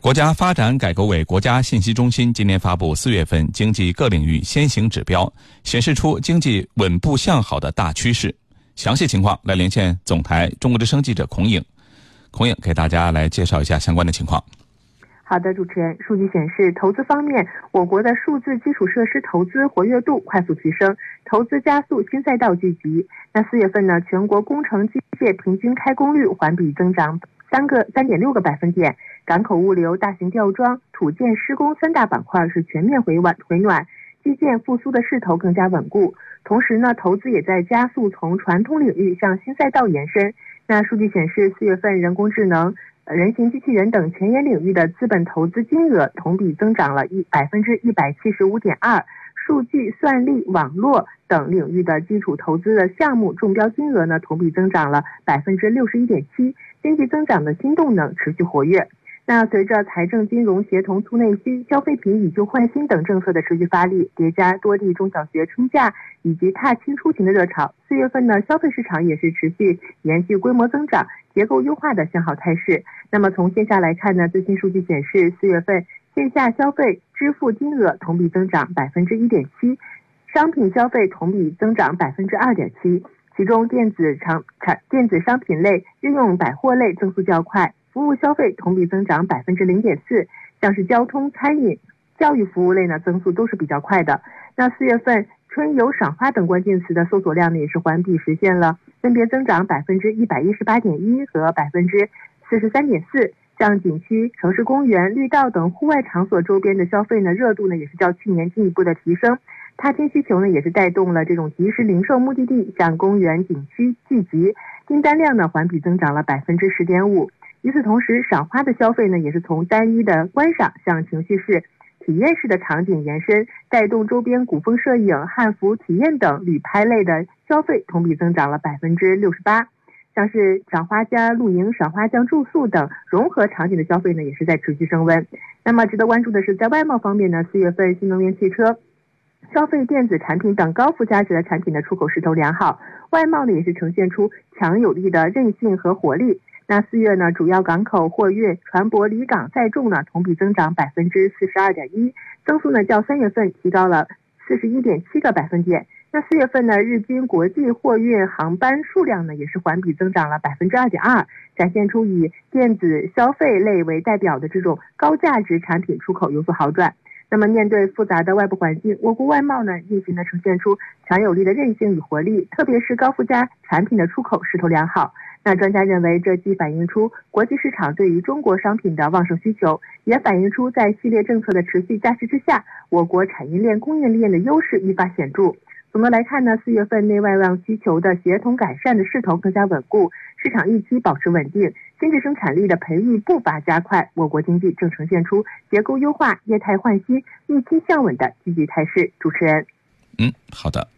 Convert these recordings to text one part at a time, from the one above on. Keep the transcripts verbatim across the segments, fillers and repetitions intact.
国家发展改革委国家信息中心今年发布四月份经济各领域先行指标，显示出经济稳步向好的大趋势。详细情况来连线总台中国之声记者孔颖。孔颖给大家来介绍一下相关的情况。 好的，主持人，数据显示，投资方面，我国的数字基础设施投资活跃度快速提升，投资加速，新赛道聚集。那四月份呢，全国工程机械平均开工率环比增长三个三点六个百分点，港口物流、大型吊装、土建施工三大板块是全面回暖回暖，基建复苏的势头更加稳固。同时呢，投资也在加速从传统领域向新赛道延伸。那数据显示，四月份人工智能、人形机器人等前沿领域的资本投资金额同比增长了一百分之一百七十五点二，数据、算力、网络等领域的基础投资的项目中标金额呢，同比增长了百分之六十一点七，经济增长的新动能持续活跃。那随着财政金融协同促内需、消费品以旧换新等政策的持续发力，叠加多地中小学春假以及踏青出行的热潮，四月份呢，消费市场也是持续延续规模增长、结构优化的向好态势。那么从线下来看呢，最新数据显示，四月份线下消费支付金额同比增长百分之一点七，商品消费同比增长百分之二点七，其中电子产产电子商品类、日用百货类增速较快。服务消费同比增长百分之零点四，像是交通、餐饮、教育服务类呢，增速都是比较快的。那四月份春游、赏花等关键词的搜索量呢，也是环比实现了分别增长百分之一百一十八点一和百分之四十三点四。像景区、城市公园、绿道等户外场所周边的消费呢，热度呢也是较去年进一步的提升。踏青需求呢，也是带动了这种即时零售目的地向公园、景区聚集，订单量呢环比增长了百分之十点五。与此同时，赏花的消费呢，也是从单一的观赏向情绪式、体验式的场景延伸，带动周边古风摄影、汉服体验等旅拍类的消费同比增长了百分之六十八。像是赏花加露营、赏花加住宿等融合场景的消费呢，也是在持续升温。那么值得关注的是，在外贸方面呢，四月份新能源汽车、消费电子产品等高附加值的产品的出口势头良好，外贸呢也是呈现出强有力的韧性和活力。那四月呢，主要港口货运、船舶离港载重呢，同比增长百分之四十二点一，增速呢较三月份提高了四十一点七个百分点。那四月份呢，日均国际货运航班数量呢，也是环比增长了百分之二点二，展现出以电子消费类为代表的这种高价值产品出口有所好转。那么面对复杂的外部环境，我国外贸呢运行呢呈现出强有力的韧性与活力，特别是高附加产品的出口势头良好。那专家认为，这既反映出国际市场对于中国商品的旺盛需求，也反映出在系列政策的持续加持之下，我国产业链、供应链的优势愈发显著。总的来看呢，四月份内外望需求的协同改善的势头更加稳固，市场预期保持稳定，经济生产力的培育步伐加快，我国经济正呈现出结构优化、业态换新、预期向稳的积极态势。主持人， 嗯，好的。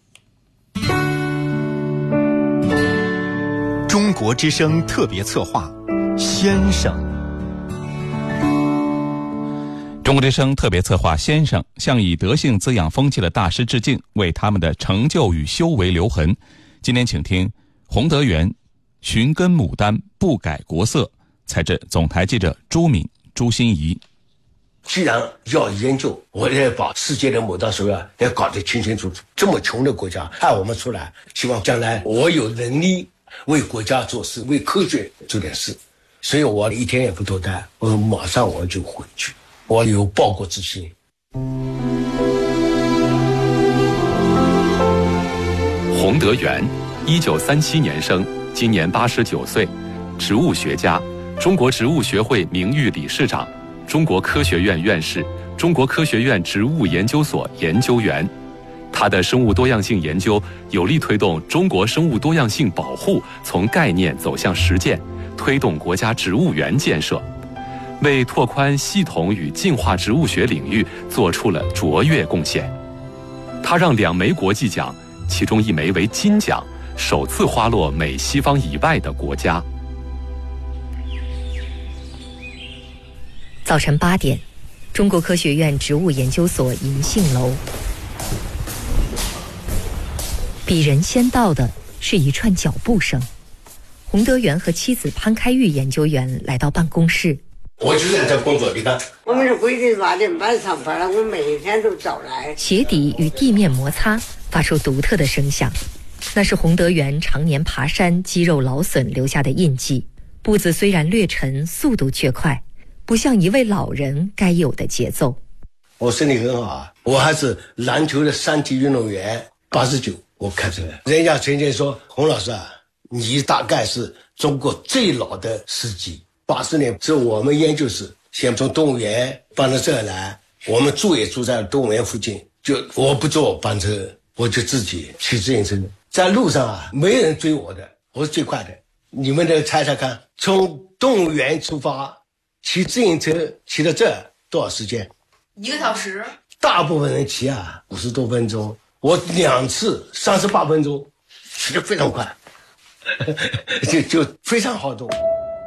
中国之声特别策划，先生。 中国之声特别策划先生向以德性滋养风气的大师致敬，为他们的成就与修为留痕。今天请听洪德元寻根牡丹不改国色，采自总台记者朱敏、朱心怡。 既然要研究，我也把世界的牡丹水啊也搞得清清楚楚。这么穷的国家派我们出来，希望将来我有能力为国家做事，为科学做点事，所以我一天也不多待，我马上我就回去，我有报国之心。 洪德元，一九三七年生，今年八十九岁，植物学家，中国植物学会名誉理事长，中国科学院院士，中国科学院植物研究所研究员。他的生物多样性研究有力推动中国生物多样性保护从概念走向实践，推动国家植物园建设，为拓宽系统与进化植物学领域做出了卓越贡献。他让两枚国际奖，其中一枚为金奖，首次花落美西方以外的国家。 早晨八点，中国科学院植物研究所银杏楼。比人先到的是一串脚步声。洪德元和妻子潘开玉研究员来到办公室， 我就在这工作，你看。 我们是规定八点半上班了，我每天都早来。 鞋底与地面摩擦，发出独特的声响，那是洪德元常年爬山、肌肉劳损留下的印记。步子虽然略沉，速度却快，不像一位老人该有的节奏。 我身体很好啊，我还是篮球的三级运动员，八十九我开始了。人家曾经说，洪老师啊，你大概是中国最老的司机。八十年是我们研究室先从动物园搬到这儿来，我们住也住在动物园附近，就我不坐班车，我就自己骑自行车，在路上啊，没人追我的，我是最快的。你们得猜猜看，从动物园出发，骑自行车骑到这儿多少时间？ 一个小时。 大部分人骑啊五十多分钟，我两次三十八分钟，骑得非常快，就就非常好动。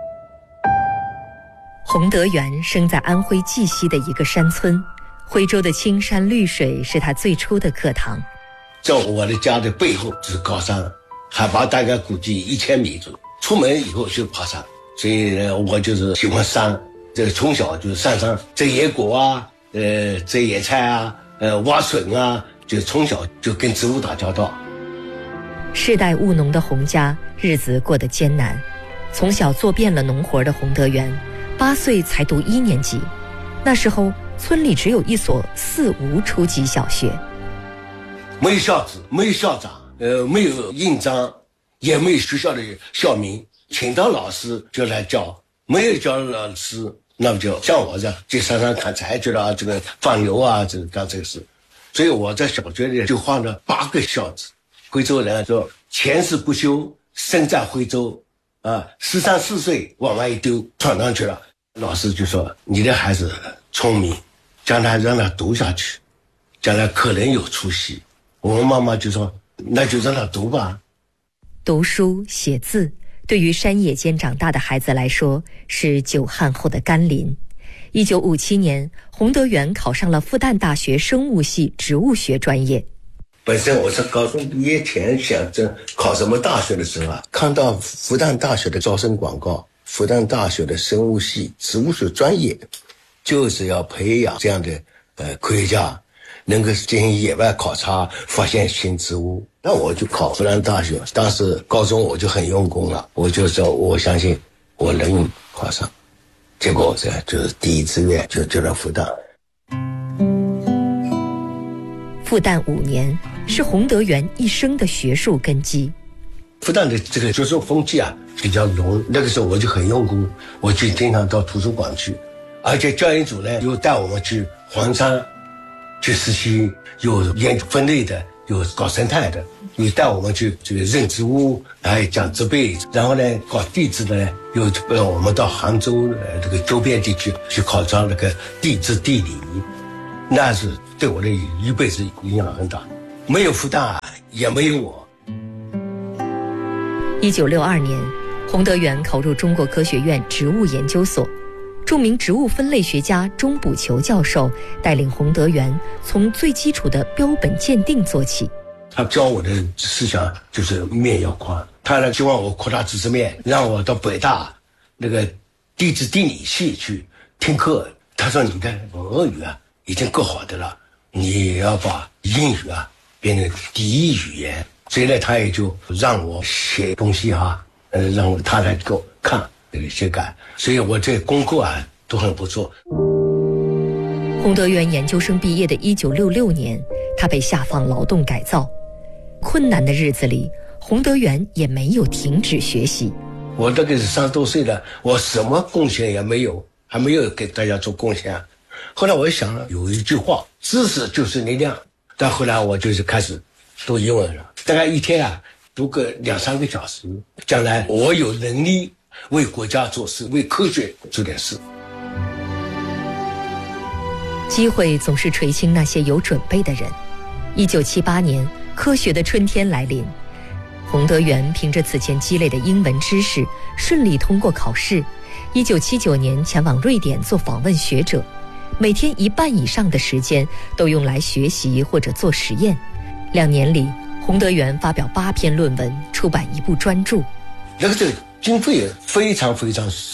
洪德元生在安徽绩溪的一个山村，徽州的青山绿水是他最初的课堂。 在我的家的背后是高山，海拔大概估计一千米左右。出门以后就爬山，所以呢，我就是喜欢山。这个从小就是上山摘野果啊，呃，摘野菜啊，呃，挖笋啊，就从小就跟植物打交道。 世代务农的洪家日子过得艰难，从小做遍了农活的洪德元，八岁才读一年级。那时候村里只有一所四无初级小学， 没有校址，没有校长，呃，没有印章，也没有学校的校名，请到老师就来教，没有教老师，那么就像我这样去山上砍柴去了，这个放牛啊，这个干这个事。所以我在小学里就画了八个孝子。徽州人说前世不修，身在徽州，啊，十三四岁往外一丢，闯上去了。老师就说你的孩子聪明，将来让他读下去，将来可能有出息。我们妈妈就说那就让他读吧。 读书写字对于山野间长大的孩子来说是久旱后的甘霖。一九五七年，洪德元考上了复旦大学生物系植物学专业。 本身我是高中毕业前想着考什么大学的时候啊，看到复旦大学的招生广告，复旦大学的生物系植物学专业就是要培养这样的呃科学家，能够进行野外考察，发现新植物。那我就考复旦大学，当时高中我就很用功了，我就说我相信我能考上。结果这就是第一志愿就就到复旦。 复旦五年是洪德元一生的学术根基。 复旦的这个学术风气啊比较浓，那个时候我就很用功，我就经常到图书馆去，而且教研组呢又带我们去黄山去实习，有研究分类的，有搞生态的，有带我们去这个认植物，还讲植被，然后呢搞地质的呢，又呃我们到杭州呃这个周边地区去考察那个地质地理，那是对我的一辈子影响很大。没有复旦也没有我。 一九六二年，洪德元考入中国科学院植物研究所，著名植物分类学家钟补球教授带领洪德元从最基础的标本鉴定做起。 他教我的思想就是面要宽，他呢希望我扩大知识面，让我到北大那个地质地理系去听课。他说你看俄语啊已经够好的了，你要把英语啊变成第一语言。所以呢他也就让我写东西哈，呃让我他来给我看这个写改，所以我这功课啊都很不错。 洪德元研究生毕业的一九六六年，他被下放劳动改造。困难的日子里，洪德元也没有停止学习。 我这个是三十多岁了，我什么贡献也没有，还没有给大家做贡献。后来我想了，有一句话，知识就是力量。但后来我就是开始读英文了，大概一天啊读个两三个小时，将来我有能力为国家做事，为科学做点事。 机会总是垂青那些有准备的人。一九七八年，科学的春天来临，洪德元凭着此前积累的英文知识，顺利通过考试。一九七九年前往瑞典做访问学者，每天一半以上的时间都用来学习或者做实验。两年里，洪德元发表八篇论文，出版一部专著。 那个这个经费非常非常少，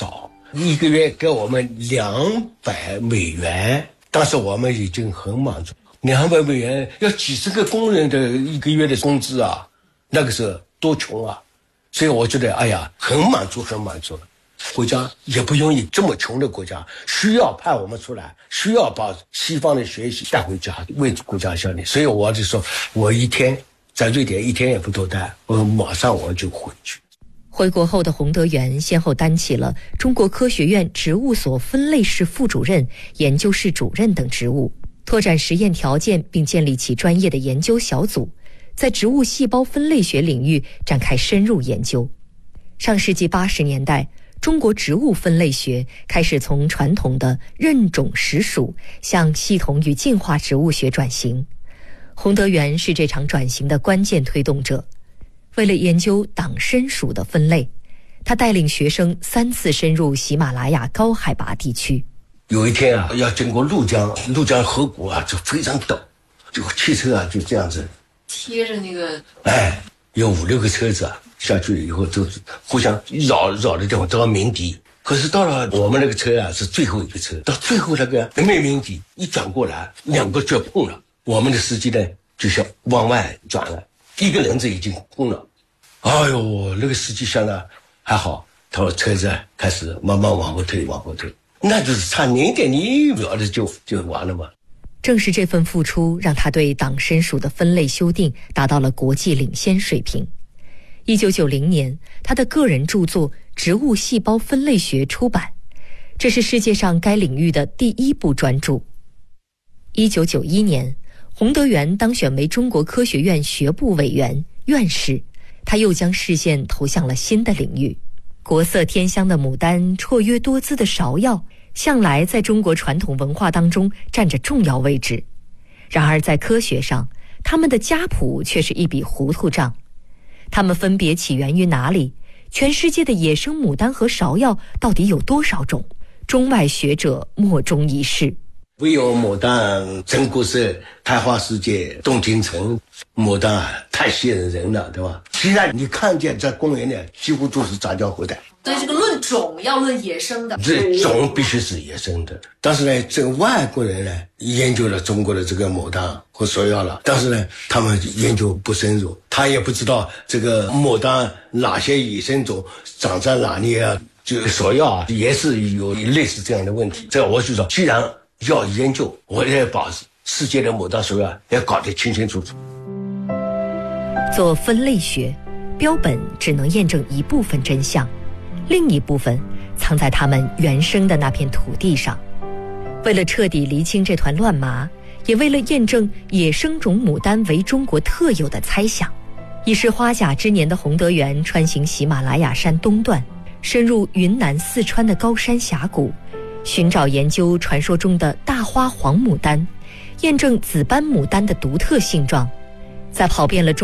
一个月给我们两百美元，当时我们已经很满足。两百美元要几十个工人的一个月的工资啊，那个时候多穷啊！所以我觉得，哎呀，很满足，很满足。国家也不容易，这么穷的国家需要派我们出来，需要把西方的学习带回家，为国家效力。所以我就说，我一天在瑞典一天也不多待，我马上我就回去。 回国后的洪德元先后担起了中国科学院植物所分类室副主任、研究室主任等职务，拓展实验条件并建立起专业的研究小组，在植物细胞分类学领域展开深入研究。上世纪八十年代，中国植物分类学开始从传统的认种识属向系统与进化植物学转型。洪德元是这场转型的关键推动者。为了研究党参属的分类，他带领学生三次深入喜马拉雅高海拔地区。 有一天啊，要经过怒江，怒江河谷啊，就非常陡，这个汽车啊就这样子贴着那个， 哎，有五六个车子啊下去以后都互相绕绕的地方都要鸣笛。可是到了我们那个车啊是最后一个车，到最后那个没鸣笛，一转过来两个就碰了，我们的司机呢就是往外转了，一个轮子已经碰了。哎呦，那个司机想了还好，他说车子开始慢慢往后退往后退，那就是差零点零一秒的就就完了嘛。 正是这份付出，让他对党参属的分类修订达到了国际领先水平。一九九零年，他的个人著作《植物细胞分类学》出版，这是世界上该领域的第一部专著。一九九一年，洪德元当选为中国科学院学部委员、院士，他又将视线投向了新的领域。国色天香的牡丹，绰约多姿的芍药，向来在中国传统文化当中占着重要位置。然而在科学上，它们的家谱却是一笔糊涂账。它们分别起源于哪里？全世界的野生牡丹和芍药到底有多少种？中外学者莫衷一是。 唯有牡丹真国色，开花世界动京城。牡丹啊，太吸引人了，对吧？现在你看见在公园里几乎都是杂交后代。 对，这个论种要论野生的， 这种必须是野生的。但是呢，这个外国人呢研究了中国的这个牡丹和芍药了，但是呢，他们研究不深入，他也不知道这个牡丹哪些野生种长在哪里啊。这个芍药啊，也是有类似这样的问题。这我就说，既然要研究，我也把世界的牡丹芍药要搞得清清楚楚。 做分类学，标本只能验证一部分真相，另一部分藏在它们原生的那片土地上。为了彻底厘清这团乱麻，也为了验证野生种牡丹为中国特有的猜想，已是花甲之年的洪德元穿行喜马拉雅山东段，深入云南、四川的高山峡谷，寻找研究传说中的大花黄牡丹，验证紫斑牡丹的独特性状。在跑遍了中